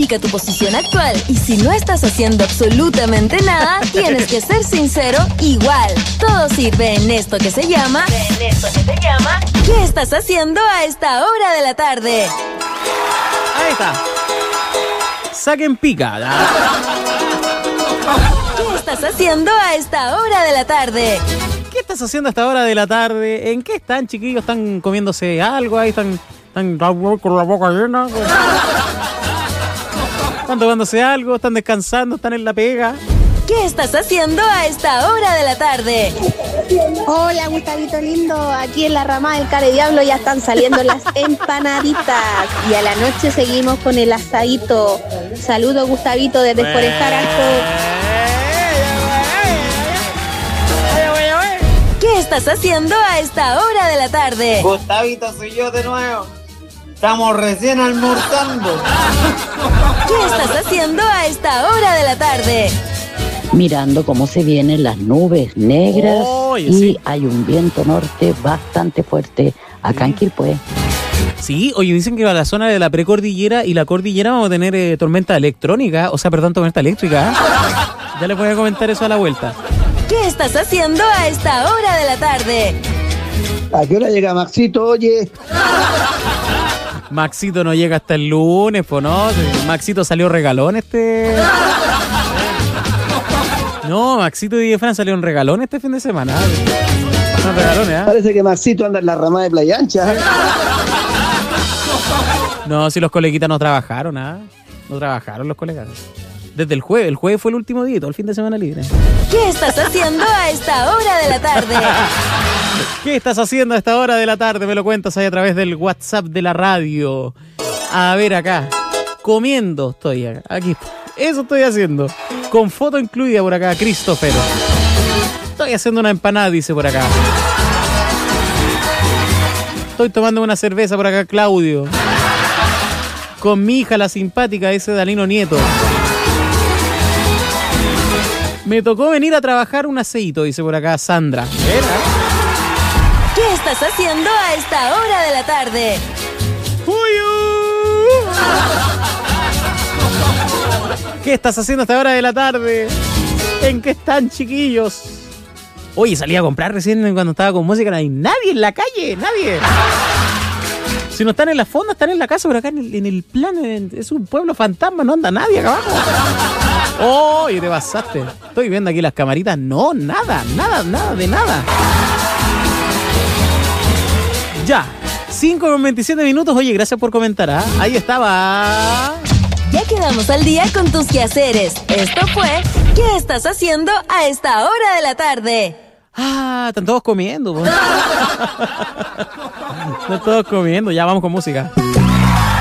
Ubica tu posición actual y si no estás haciendo absolutamente nada, tienes que ser sincero igual. Todo sirve en esto que se llama... ¿Qué estás haciendo a esta hora de la tarde? Ahí está. Saquen pica. ¿Qué estás haciendo a esta hora de la tarde? ¿Qué estás haciendo a esta hora de la tarde? ¿En qué están, chiquillos? ¿Están comiéndose algo? Ahí están con la boca llena. ¿Están tomándose algo? ¿Están descansando? ¿Están en la pega? ¿Qué estás haciendo a esta hora de la tarde? Hola, Gustavito lindo. Aquí en la rama del Care Diablo ya están saliendo las empanaditas. Y a la noche seguimos con el asadito. Saludos, Gustavito, desde Forestar Alto. ¿Qué estás haciendo a esta hora de la tarde? Gustavito, soy yo de nuevo. Estamos recién almorzando. ¿Qué estás haciendo a esta hora de la tarde? Mirando cómo se vienen las nubes negras y hay un viento norte bastante fuerte acá en Quilpué. Sí, oye, dicen que a la zona de la precordillera y la cordillera vamos a tener tormenta electrónica, tormenta eléctrica. Ya le voy a comentar eso a la vuelta. ¿Qué estás haciendo a esta hora de la tarde? ¿A qué hora llega Maxito, oye? Maxito no llega hasta el lunes, pues no. Maxito salió regalón No, Maxito y Fran salió un regalón este fin de semana. No, regalones, Parece que Maxito anda en la rama de Playa Ancha. No, si los coleguitas no trabajaron, No trabajaron los colegas. Desde el jueves fue el último día, todo el fin de semana libre. ¿Qué estás haciendo a esta hora de la tarde? ¿Qué estás haciendo a esta hora de la tarde? Me lo cuentas ahí a través del WhatsApp de la radio. A ver acá. Comiendo estoy acá. Aquí. Eso estoy haciendo. Con foto incluida por acá, Christopher. Estoy haciendo una empanada, dice por acá. Estoy tomando una cerveza por acá, Claudio. Con mi hija, la simpática, ese Dalino Nieto. Me tocó venir a trabajar un aceito, dice por acá Sandra. ¿Qué estás haciendo a esta hora de la tarde? ¿Qué estás haciendo a esta hora de la tarde? ¿En qué están, chiquillos? Oye, salí a comprar recién cuando estaba con música. No hay nadie en la calle, nadie. Si no están en la fonda, están en la casa, pero acá en el plan es un pueblo fantasma, no anda nadie acá abajo. Oye, te pasaste. Estoy viendo aquí las camaritas. No, nada de nada. Ya, 5:27 minutos. Oye, gracias por comentar, Ahí estaba. Ya quedamos al día con tus quehaceres. Esto fue ¿Qué estás haciendo a esta hora de la tarde? Están todos comiendo. Están todos comiendo. Ya vamos con música.